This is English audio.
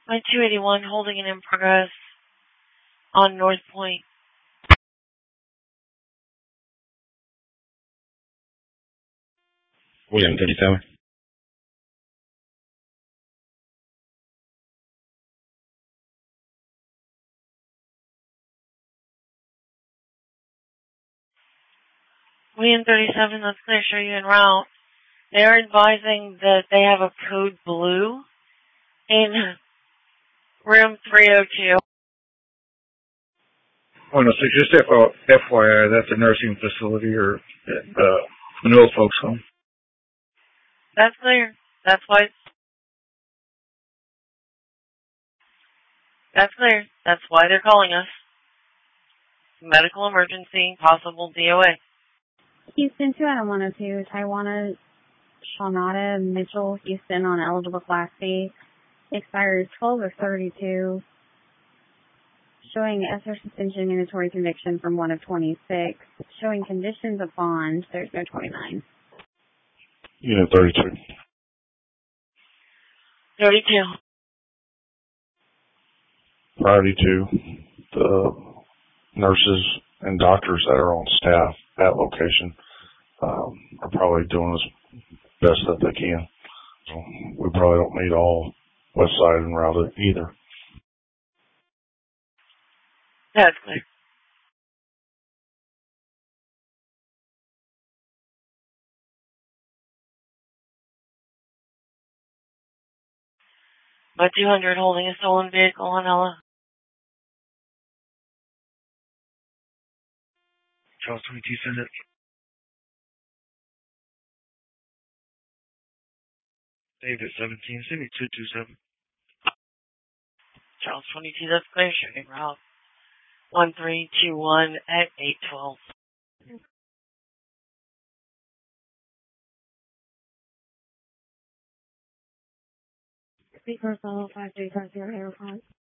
My 281 holding and in progress on North Point. William 37. William 37, that's clear, show you en route. They are advising that they have a code blue in room 302. Oh, no, so just FYI, that's a nursing facility or an old folks home. That's clear. That's clear. That's why they're calling us. Medical emergency, possible DOA. Houston 2 Adam 102, Taiwana Shawnada Mitchell, Houston on eligible Class C. Expires 12 of 32. Showing SR suspension mandatory conviction from 1 of 26. Showing conditions of bond, there's no 29. Unit 32. 32. Priority to the nurses and doctors that are on staff at location are probably doing as best that they can. So we probably don't need all west side and route either. That's clear. My 200 holding a stolen vehicle on Ella. Charles 22, send it. David 17, send me 227. Charles 22, that's clear, show you en route. 1321 at 812. Speaker 5350 airport.